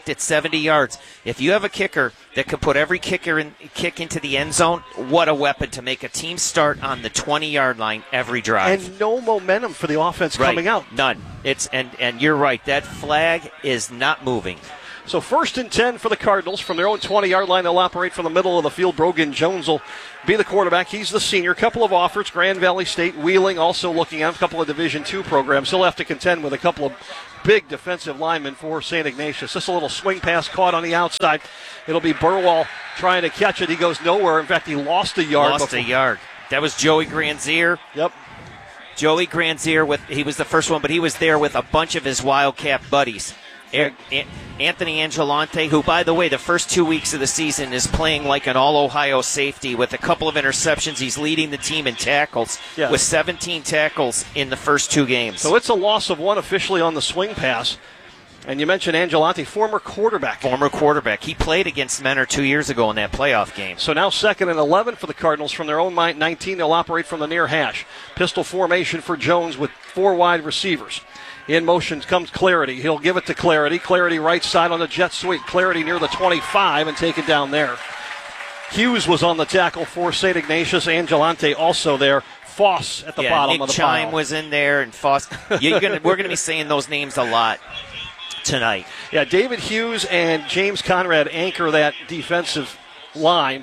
seventy yards. If you have a kicker that could put every kicker in, kick into the end zone, what a weapon to make a team start on the twenty-yard line every drive. And no momentum for the offense right. coming out. None. It's and, and you're right. That flag is not moving. So first and ten for the Cardinals. From their own twenty-yard line, they'll operate from the middle of the field. Brogan Jones will be the quarterback. He's the senior. Couple of offers. Grand Valley State, Wheeling also looking at a couple of Division two programs. He'll have to contend with a couple of big defensive linemen for Saint Ignatius. Just a little swing pass caught on the outside. It'll be Burwell trying to catch it. He goes nowhere. In fact, he lost a yard. Lost before. a yard. That was Joey Granzier. Yep. Joey Granzier, with he was the first one, but he was there with a bunch of his Wildcat buddies. Anthony Angelante, who, by the way, the first two weeks of the season is playing like an all-Ohio safety with a couple of interceptions. He's leading the team in tackles yeah. with seventeen tackles in the first two games. So it's a loss of one officially on the swing pass. And you mentioned Angelante, former quarterback. Former quarterback. He played against Menor two years ago in that playoff game. So now second and eleven for the Cardinals from their own nineteen. They'll operate from the near hash. Pistol formation for Jones with four wide receivers. In motion comes Clarity. He'll give it to Clarity. Clarity right side on the jet sweep. Clarity near the twenty-five and taken down there. Hughes was on the tackle for Saint Ignatius. Angelante also there. Foss at the yeah, bottom Nick of the Chime pile. was in there, and Foss. You're gonna, we're going to be saying those names a lot tonight. Yeah, David Hughes and James Conrad anchor that defensive line.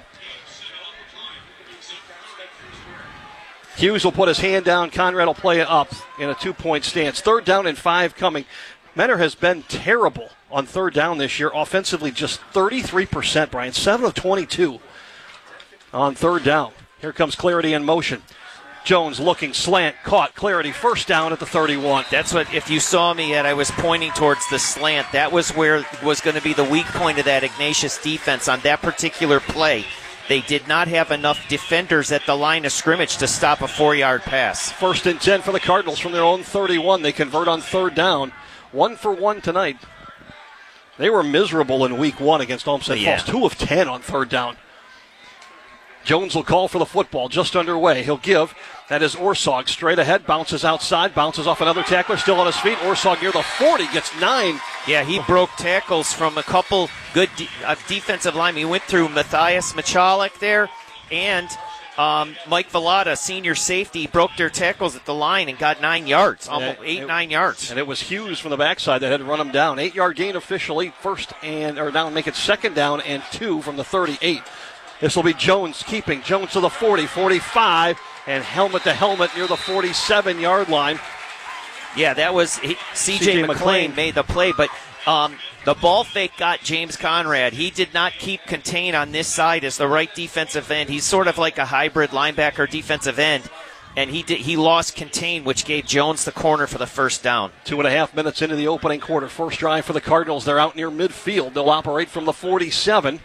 Hughes will put his hand down. Conrad will play it up in a two-point stance. Third down and five coming. Menor has been terrible on third down this year. Offensively, just thirty-three percent, Brian. seven of twenty-two on third down. Here comes Clarity in motion. Jones looking, slant, caught. Clarity, first down at the thirty-one. That's what, if you saw me yet, I was pointing towards the slant. That was where was going to be the weak point of that Ignatius defense on that particular play. They did not have enough defenders at the line of scrimmage to stop a four-yard pass. First and ten for the Cardinals from their own thirty-one. They convert on third down. One for one tonight. They were miserable in week one against Olmsted yeah. Falls. Two of ten on third down. Jones will call for the football just underway. He'll give. That is Orsog straight ahead. Bounces outside. Bounces off another tackler. Still on his feet. Orsog near the forty. Gets nine. Yeah, he broke tackles from a couple good de- uh, defensive linemen. He went through Matthias Michalek there and um, Mike Velada, senior safety, broke their tackles at the line and got nine yards. Almost and eight, it, nine yards. And it was Hughes from the backside that had to run him down. Eight-yard gain officially. First and, or down, make it second down and two from the thirty-eight. This will be Jones keeping. Jones to the forty, forty-five, and helmet to helmet near the forty-seven-yard line. Yeah, that was C J McClain made the play, but um, the ball fake got James Conrad. He did not keep contain on this side as the right defensive end. He's sort of like a hybrid linebacker defensive end, and he did, he lost contain, which gave Jones the corner for the first down. Two and a half minutes into the opening quarter. First drive for the Cardinals. They're out near midfield. They'll operate from the forty-seven.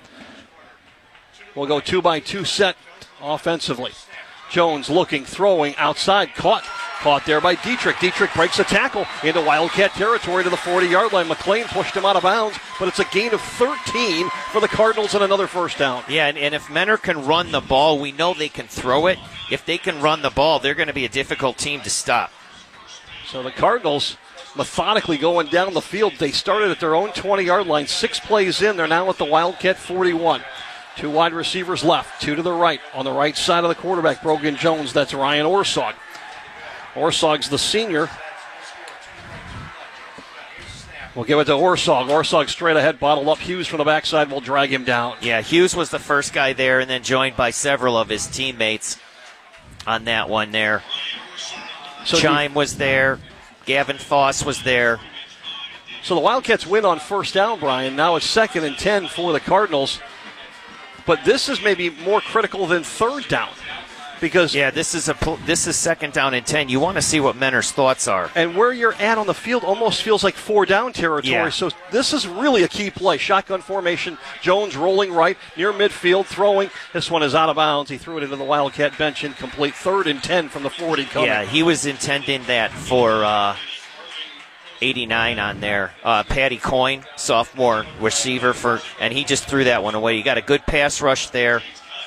We'll go two by two set offensively. Jones looking, throwing, outside, caught. Caught there by Dietrich. Dietrich breaks a tackle into Wildcat territory to the forty-yard line. McClain pushed him out of bounds, but it's a gain of thirteen for the Cardinals and another first down. Yeah, and, and if Menor can run the ball, we know they can throw it. If they can run the ball, they're going to be a difficult team to stop. So the Cardinals methodically going down the field. They started at their own twenty-yard line. Six plays in, they're now at the Wildcat forty-one. Two wide receivers left, two to the right. On the right side of the quarterback, Brogan Jones, that's Ryan Orsog. Orsog's the senior. We'll give it to Orsog. Orsog straight ahead, bottled up. Hughes from the backside will drag him down. Yeah, Hughes was the first guy there and then joined by several of his teammates on that one there. So Chime was there. Gavin Foss was there. So the Wildcats win on first down, Brian. Now it's second and ten for the Cardinals. But this is maybe more critical than third down. Because yeah, this is a this is second down and ten. You want to see what Menor's thoughts are. And where you're at on the field almost feels like four down territory. Yeah. So this is really a key play. Shotgun formation. Jones rolling right near midfield, throwing. This one is out of bounds. He threw it into the Wildcat bench, incomplete. Third and ten from the forty coming. Yeah, he was intending that for uh, eighty-nine on there. Uh, Patty Coyne, sophomore receiver for, and he just threw that one away. You got a good pass rush there.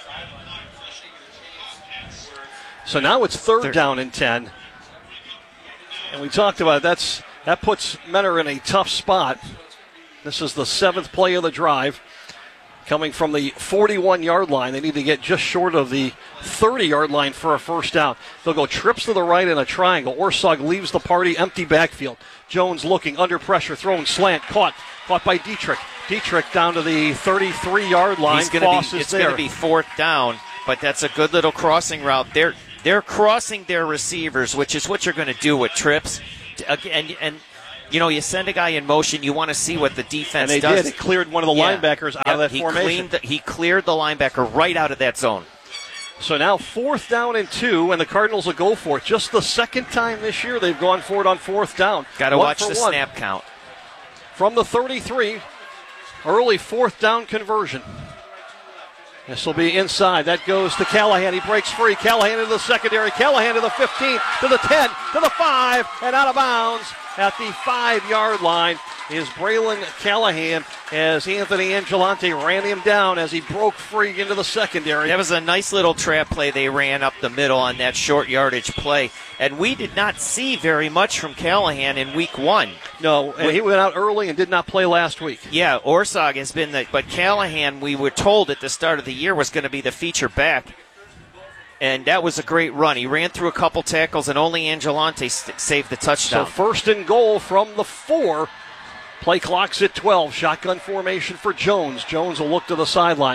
So now it's third, third down and ten. And we talked about it. That's that puts Menor in a tough spot. This is the seventh play of the drive. Coming from the forty-one-yard line. They need to get just short of the thirty-yard line for a first down. They'll go trips to the right in a triangle. Orsog leaves the party, empty backfield. Jones looking, under pressure, throwing slant, caught. Caught by Dietrich. Dietrich down to the thirty-three-yard line. He's gonna be, it's going to be fourth down, but that's a good little crossing route. They're, they're crossing their receivers, which is what you're going to do with trips. And, and you know, you send a guy in motion, you want to see what the defense and they does. did. It cleared one of the yeah. linebackers out yep. of that he formation. The, he cleared the linebacker right out of that zone. So now fourth down and two, and the Cardinals will go for it. Just the second time this year they've gone for it on fourth down. Got to watch the one. snap count. From the thirty-three, early fourth down conversion. This will be inside. That goes to Callahan. He breaks free. Callahan into the secondary. Callahan to the fifteen, to the ten, to the five, and out of bounds at the five-yard line is Braylon Callahan as Anthony Angelante ran him down as he broke free into the secondary. That was a nice little trap play they ran up the middle on that short yardage play. And we did not see very much from Callahan in week one. No, and he went out early and did not play last week. Yeah, Orsog has been the, but Callahan, we were told at the start of the year, was going to be the feature back. And that was a great run. He ran through a couple tackles, and only Angelante st- saved the touchdown. So first and goal from the four. Play clock's at twelve. Shotgun formation for Jones. Jones will look to the sideline.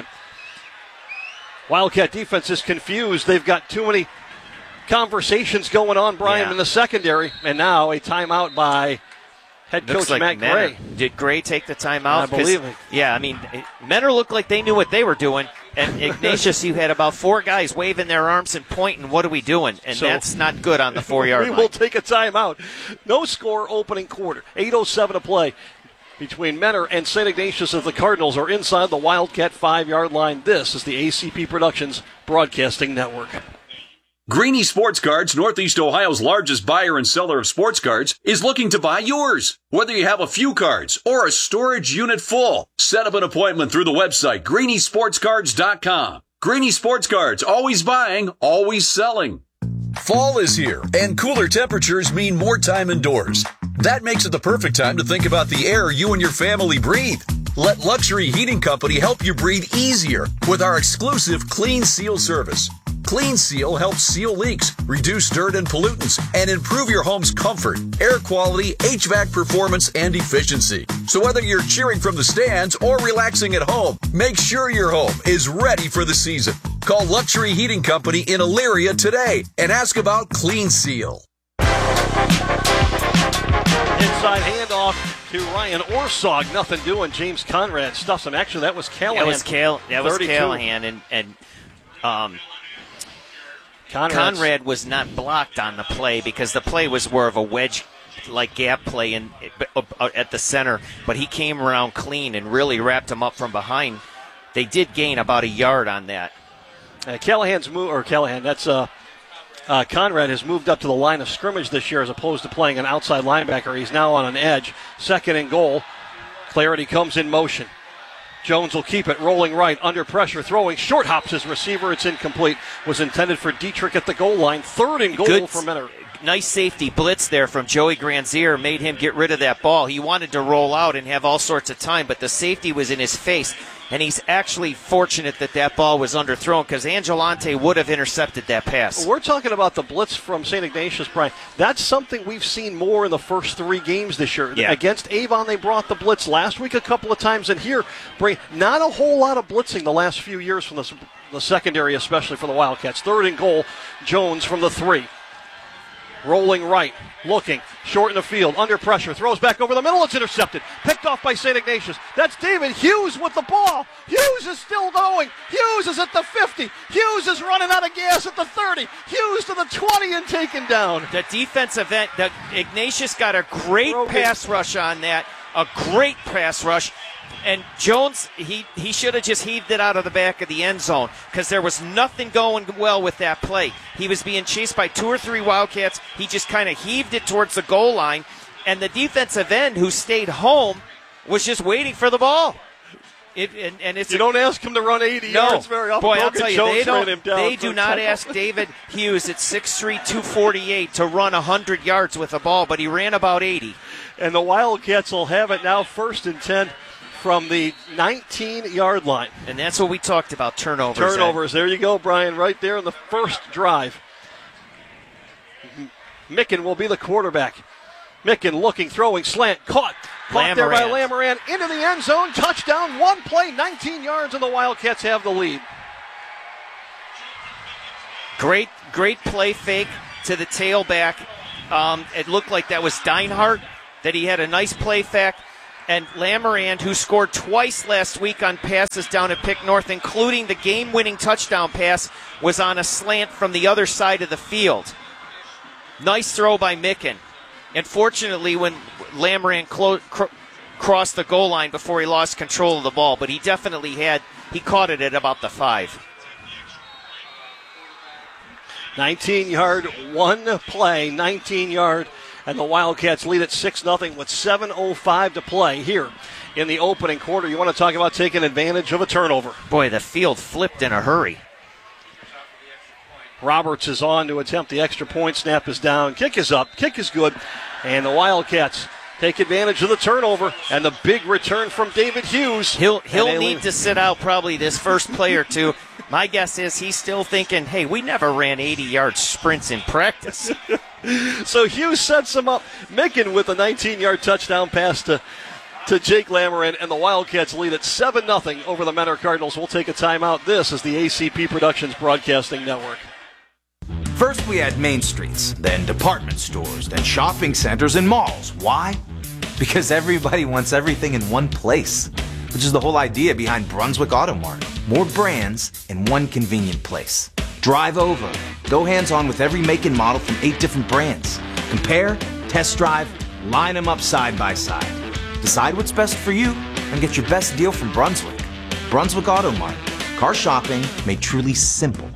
Wildcat defense is confused. They've got too many conversations going on, Brian, yeah. in the secondary. And now a timeout by head Looks coach like Matt Menor. Gray. Did Gray take the timeout? I believe it. Yeah, I mean, Menor looked like they knew what they were doing. And Ignatius, you had about four guys waving their arms and pointing, what are we doing? And so, that's not good on the four-yard we line. We will take a timeout. No score opening quarter. eight oh seven to play between Menor and Saint Ignatius as the Cardinals are inside the Wildcat five-yard line. This is the A C P Productions Broadcasting Network. Greeny Sports Cards, Northeast Ohio's largest buyer and seller of sports cards, is looking to buy yours. Whether you have a few cards or a storage unit full, set up an appointment through the website greeny sports cards dot com. Greeny Sports Cards, always buying, always selling. Fall is here, and cooler temperatures mean more time indoors. That makes it the perfect time to think about the air you and your family breathe. Let Luxury Heating Company help you breathe easier with our exclusive Clean Seal service. Clean Seal helps seal leaks, reduce dirt and pollutants, and improve your home's comfort, air quality, H V A C performance, and efficiency. So whether you're cheering from the stands or relaxing at home, make sure your home is ready for the season. Call Luxury Heating Company in Elyria today and ask about Clean Seal. Inside handoff to Ryan Orsog. Nothing doing. James Conrad stuffs him. Actually, that was Callahan. That was, Cal- that was Callahan, and, and um, Conrad's. Conrad was not blocked on the play because the play was more of a wedge-like gap play in, at the center, but he came around clean and really wrapped him up from behind. They did gain about a yard on that. Uh, Callahan's move, or Callahan, that's uh, uh, Conrad has moved up to the line of scrimmage this year as opposed to playing an outside linebacker. He's now on an edge. Second and goal. Clarity comes in motion. Jones will keep it, rolling right, under pressure, throwing, short hops his receiver. It's incomplete. Was intended for Dietrich at the goal line. Third and goal Good, for Menor. Nice safety blitz there from Joey Granzier made him get rid of that ball. He wanted to roll out and have all sorts of time, but the safety was in his face. And he's actually fortunate that that ball was underthrown because Angelante would have intercepted that pass. We're talking about the blitz from Saint Ignatius, Brian. That's something we've seen more in the first three games this year. Yeah. Against Avon, they brought the blitz last week a couple of times, and here, not a whole lot of blitzing the last few years from the, the secondary, especially for the Wildcats. Third and goal, Jones from the three. Rolling right, looking, short in the field, under pressure, throws back over the middle, it's intercepted. Picked off by Saint Ignatius. That's David Hughes with the ball. Hughes is still going. Hughes is at the fifty. Hughes is running out of gas at the thirty. Hughes to the twenty and taken down. The defensive end, the, Ignatius got a great Broken. pass rush on that, a great pass rush. And Jones, he, he should have just heaved it out of the back of the end zone because there was nothing going well with that play. He was being chased by two or three Wildcats. He just kind of heaved it towards the goal line. And the defensive end who stayed home was just waiting for the ball. It, and, and it's you a, don't ask him to run eighty no. yards very often. Boy, I'll Brogan tell you, Jones they, don't, ran him down they for do a not touchdown. ask David Hughes at six three, two forty-eight to run one hundred yards with the ball, but he ran about eighty. And the Wildcats will have it now first and ten from the nineteen-yard line. And that's what we talked about, turnovers. Turnovers. There you go, Brian, right there in the first drive. Micken will be the quarterback. Micken looking, throwing, slant, caught. Caught there by Lamoran into the end zone. Touchdown, one play, nineteen yards, and the Wildcats have the lead. Great, great play fake to the tailback. Um, it looked like that was Steinhardt, that he had a nice play fake. And Lamoran, who scored twice last week on passes down at Pick North, including the game-winning touchdown pass, was on a slant from the other side of the field. Nice throw by Micken. Unfortunately, when Lamoran clo- cr- crossed the goal line before he lost control of the ball, but he definitely had, he caught it at about the five. nineteen-yard, one play, nineteen-yard, and the Wildcats lead at six nothing with seven oh five to play here in the opening quarter. You want to talk about taking advantage of a turnover. Boy, the field flipped in a hurry. Roberts is on to attempt the extra point. Snap is down. Kick is up. Kick is good. And the Wildcats take advantage of the turnover and the big return from David Hughes. He'll he'll need leave. to sit out probably this first play or two. My guess is he's still thinking, hey, we never ran eighty-yard sprints in practice. So Hughes sets him up. Micken with a nineteen-yard touchdown pass to, to Jake Lamoran, and the Wildcats lead at seven nothing over the Mentor Cardinals. We'll take a timeout. This is the A C P Productions Broadcasting Network. First we had main streets, then department stores, then shopping centers and malls. Why? Because everybody wants everything in one place, which is the whole idea behind Brunswick Auto Mart. More brands in one convenient place. Drive over. Go hands-on with every make and model from eight different brands. Compare, test drive, line them up side by side. Decide what's best for you and get your best deal from Brunswick. Brunswick Auto Mart. Car shopping made truly simple.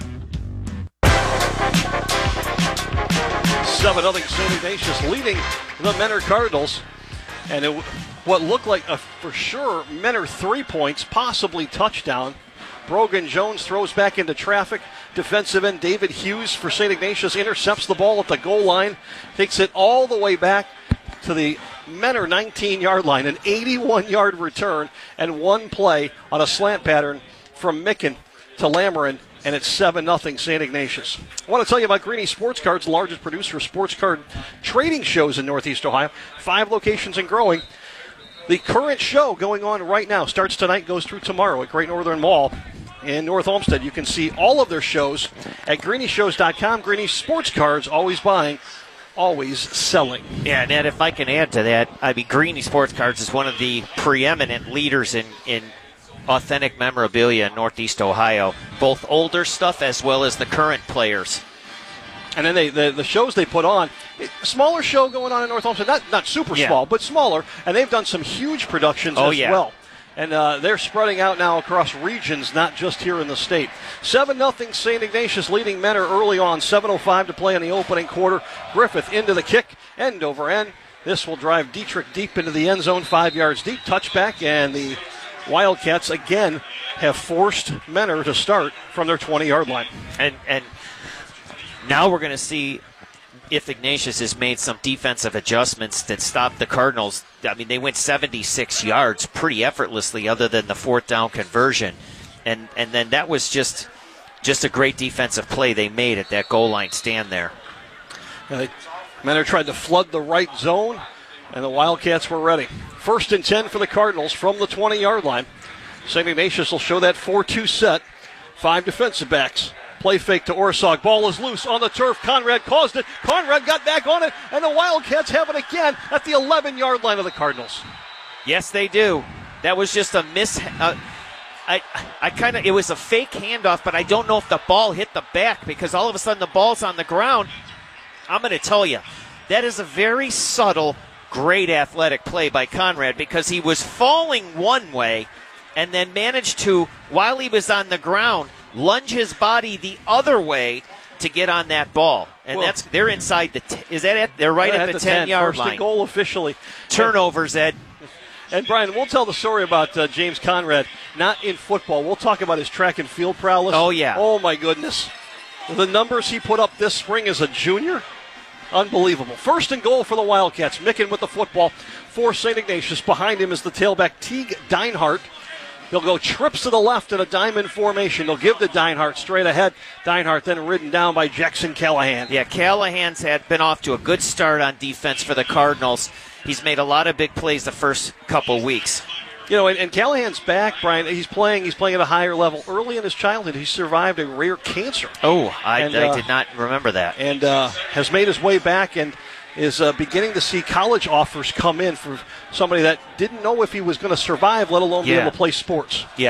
seven nothing Saint Ignatius leading the Mentor Cardinals. And it, what looked like a, for sure Mentor three points, possibly touchdown. Brogan Jones throws back into traffic. Defensive end David Hughes for Saint Ignatius intercepts the ball at the goal line. Takes it all the way back to the Mentor nineteen-yard line. An eighty-one-yard return and one play on a slant pattern from Micken to Lamoran. And it's seven nothing Saint Ignatius. I want to tell you about Greeny Sports Cards, the largest producer of sports card trading shows in Northeast Ohio. Five locations and growing. The current show going on right now starts tonight, goes through tomorrow at Great Northern Mall in North Olmsted. You can see all of their shows at greeny shows dot com. Greeny Sports Cards, always buying, always selling. Yeah, Ned, if I can add to that, I mean, Greeny Sports Cards is one of the preeminent leaders in, in authentic memorabilia in Northeast Ohio, both older stuff as well as the current players. And then they the, the shows they put on, smaller show going on in North Olmsted, not not super Yeah. small, but smaller, and they've done some huge productions Oh, as yeah. well. And uh, they're spreading out now across regions, not just here in the state. seven nothing Saint Ignatius leading Mentor early on, seven oh five to play in the opening quarter. Griffith into the kick, end over end. This will drive Dietrich deep into the end zone, five yards deep, touchback, and the Wildcats again have forced Mentor to start from their twenty-yard line. And and now we're going to see if Ignatius has made some defensive adjustments that stop the Cardinals. I mean, they went seventy-six yards pretty effortlessly other than the fourth down conversion. And and then that was just just a great defensive play they made at that goal line stand there. Uh, Mentor tried to flood the right zone, and the Wildcats were ready. First and ten for the Cardinals from the twenty-yard line. Saint Ignatius will show that four two set. Five defensive backs. Play fake to Orsog. Ball is loose on the turf. Conrad caused it. Conrad got back on it, and the Wildcats have it again at the eleven-yard line of the Cardinals. Yes, they do. That was just a miss. Uh, I, I kind of, it was a fake handoff, but I don't know if the ball hit the back because all of a sudden the ball's on the ground. I'm going to tell you, that is a very subtle, great athletic play by Conrad because he was falling one way and then managed to, while he was on the ground, lunge his body the other way to get on that ball. And Well- that's, they're inside the, t- is that it? They're right At at the the ten, ten-yard first and line. goal officially. Turnovers, Ed. And, Brian, we'll tell the story about uh, James Conrad, not in football. We'll talk about his track and field prowess. Oh, yeah. Oh, my goodness. The numbers he put up this spring as a junior, unbelievable. First and goal for the Wildcats. Micken with the football for Saint Ignatius. Behind him is the tailback, Teague Deinhardt. He'll go trips to the left in a diamond formation. They'll give to Deinhardt straight ahead. Deinhardt then ridden down by Jackson Callahan. Yeah, Callahan's had been off to a good start on defense for the Cardinals. He's made a lot of big plays the first couple weeks. You know, and, and Callahan's back, Brian. He's playing. He's playing at a higher level. Early in his childhood, he survived a rare cancer. Oh, I, and, I uh, did not remember that. And uh, has made his way back and is uh, beginning to see college offers come in for somebody that didn't know if he was going to survive, let alone Yeah. be able to play sports. Yeah.